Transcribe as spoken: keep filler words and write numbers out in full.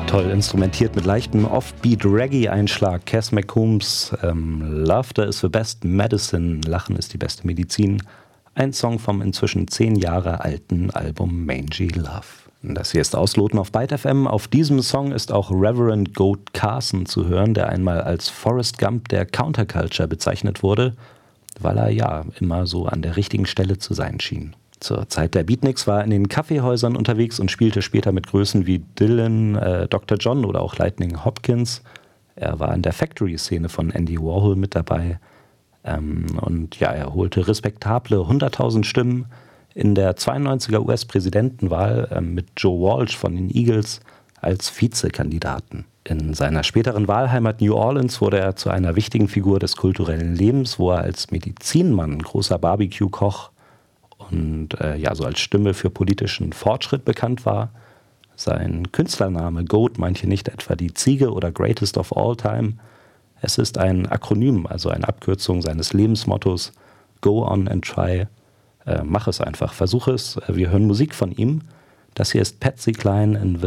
Toll instrumentiert mit leichtem Offbeat-Reggae-Einschlag. Cass McCombs ähm, Laughter is the best medicine. Lachen ist die beste Medizin. Ein Song vom inzwischen zehn Jahre alten Album Mangy Love. Das hier ist Ausloten auf Byte F M. Auf diesem Song ist auch Reverend Goat Carson zu hören, der einmal als Forrest Gump der Counterculture bezeichnet wurde, weil er ja immer so an der richtigen Stelle zu sein schien. Zur Zeit der Beatniks war er in den Kaffeehäusern unterwegs und spielte später mit Größen wie Dylan, äh, Doktor John oder auch Lightning Hopkins. Er war in der Factory-Szene von Andy Warhol mit dabei. Ähm, und ja, er holte respektable hunderttausend Stimmen in der zweiundneunziger U S-Präsidentenwahl äh, mit Joe Walsh von den Eagles als Vizekandidaten. In seiner späteren Wahlheimat New Orleans wurde er zu einer wichtigen Figur des kulturellen Lebens, wo er als Medizinmann, großer Barbecue-Koch und äh, ja, so als Stimme für politischen Fortschritt bekannt war. Sein Künstlername Goat meint hier nicht etwa die Ziege oder Greatest of All Time. Es ist ein Akronym, also eine Abkürzung seines Lebensmottos Go on and try. Äh, mach es einfach, versuch es. Wir hören Musik von ihm. Das hier ist Patsy Cline in The